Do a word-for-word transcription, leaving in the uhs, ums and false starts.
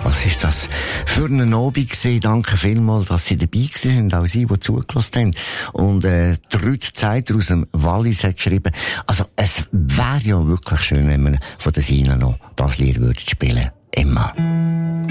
was ist das für einen Abend gewesen? Danke vielmals, dass Sie dabei gewesen sind, auch Sie, die zugelassen haben. Und äh, die Ruth Zeiter aus dem Wallis hat geschrieben, also es wäre ja wirklich schön, wenn man von der Sina noch das Lied würde spielen. Emma.